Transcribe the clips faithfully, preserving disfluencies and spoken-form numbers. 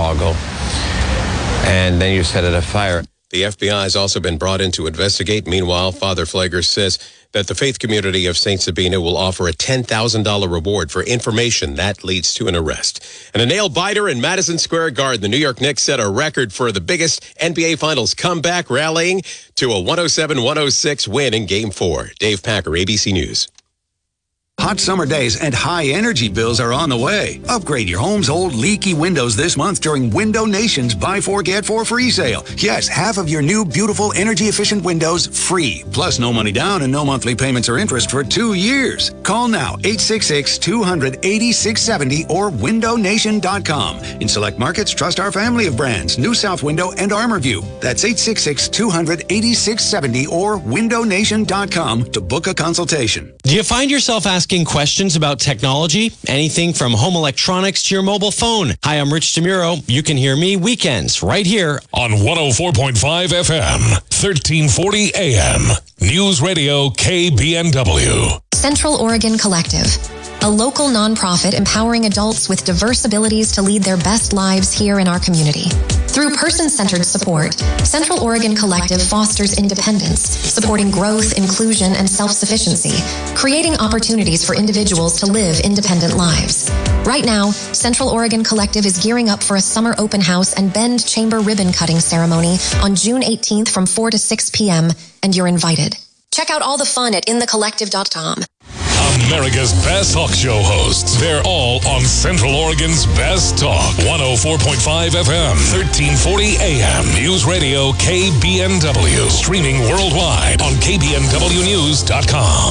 Mar-a-Lago, and then you set it afire. The F B I has also been brought in to investigate. Meanwhile, Father Flagler says that the faith community of Saint Sabina will offer a ten thousand dollars reward for information that leads to an arrest. And a nail-biter in Madison Square Garden. The New York Knicks set a record for the biggest N B A Finals comeback, rallying to a one oh seven one oh six win in Game four. Dave Packer, A B C News. Hot summer days and high energy bills are on the way. Upgrade your home's old leaky windows this month during Window Nation's Buy Four, Get Four free sale. Yes, half of your new, beautiful, energy-efficient windows free. Plus, no money down and no monthly payments or interest for two years. Call now, eight six six, two hundred, eighty-six seventy or window nation dot com. In select markets, trust our family of brands, New South Window and Armorview. That's eight six six, two hundred, eighty-six seventy or window nation dot com to book a consultation. Do you find yourself asking questions about technology? Anything from home electronics to your mobile phone. Hi, I'm Rich DeMuro. You can hear me weekends right here on one oh four point five F M, thirteen forty A M. News Radio K B N W. Central Oregon Collective, a local nonprofit empowering adults with diverse abilities to lead their best lives here in our community. Through person-centered support, Central Oregon Collective fosters independence, supporting growth, inclusion, and self-sufficiency, creating opportunities for individuals to live independent lives. Right now, Central Oregon Collective is gearing up for a summer open house and Bend Chamber ribbon cutting ceremony on June eighteenth from four to six p.m., and you're invited. Check out all the fun at in the collective dot com. America's best talk show hosts. They're all on Central Oregon's best talk. one oh four point five F M, thirteen forty A M. News Radio K B N W. Streaming worldwide on K B N W news dot com.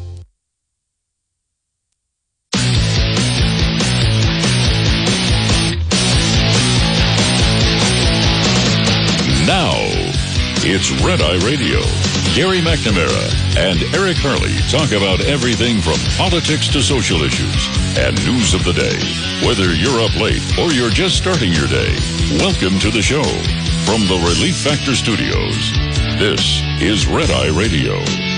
Now, it's Red Eye Radio. Gary McNamara and Eric Harley talk about everything from politics to social issues and news of the day. Whether you're up late or you're just starting your day, welcome to the show. From the Relief Factor Studios, this is Red Eye Radio.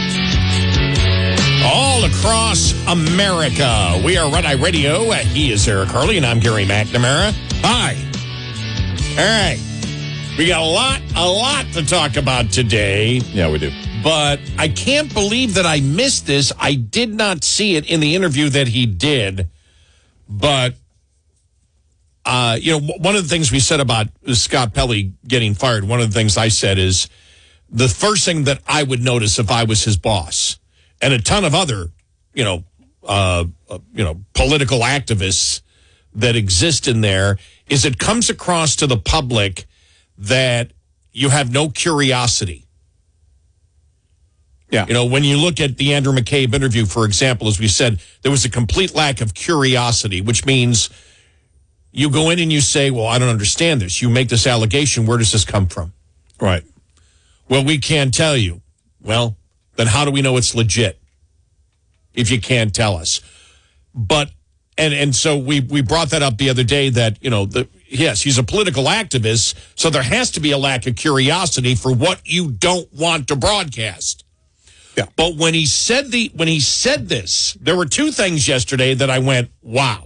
All across America, we are Red Eye Radio. He is Eric Harley, and I'm Gary McNamara. Hi. All right. We got a lot, a lot to talk about today. Yeah, we do. But I can't believe that I missed this. I did not see it in the interview that he did. But, uh, you know, one of the things we said about Scott Pelley getting fired, one of the things I said is the first thing that I would notice if I was his boss, and a ton of other, you know, uh, uh, you know, political activists that exist in there, is it comes across to the public that you have no curiosity. Yeah. You know, when you look at the Andrew McCabe interview, for example, as we said, there was a complete lack of curiosity, which means you go in and you say, well, I don't understand this. You make this allegation. Where does this come from? Right. Well, we can't tell you. Well, then how do we know it's legit if you can't tell us? But, and and so we, we brought that up the other day that, you know, the yes, he's a political activist, so there has to be a lack of curiosity for what you don't want to broadcast. Yeah. But when he said the when he said this, there were two things yesterday that I went, wow.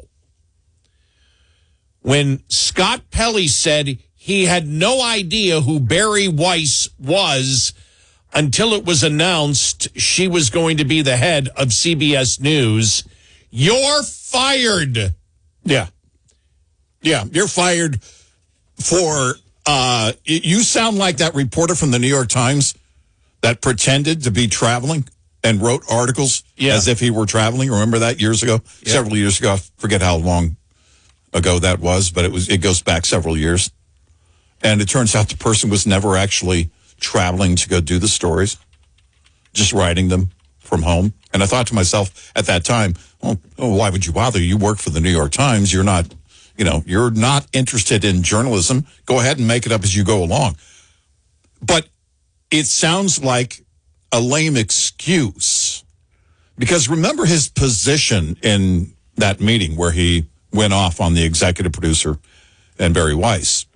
When Scott Pelley said he had no idea who Bari Weiss was until it was announced she was going to be the head of C B S News, you're fired. Yeah. Yeah, you're fired for, uh, you sound like that reporter from the New York Times that pretended to be traveling and wrote articles yeah. as if he were traveling. Remember that years ago? Yeah. Several years ago. I forget how long ago that was, but it was. It goes back several years. And it turns out the person was never actually traveling to go do the stories, just writing them from home. And I thought to myself at that time, well, oh, why would you bother? You work for the New York Times. You're not... You know, you're not interested in journalism. Go ahead and make it up as you go along. But it sounds like a lame excuse. Because remember his position in that meeting where he went off on the executive producer and Bari Weiss.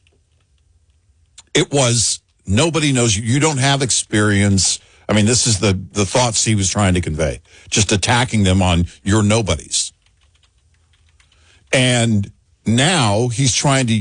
It was, nobody knows you. You don't have experience. I mean, this is the, the thoughts he was trying to convey. Just attacking them on your nobodies. And now he's trying to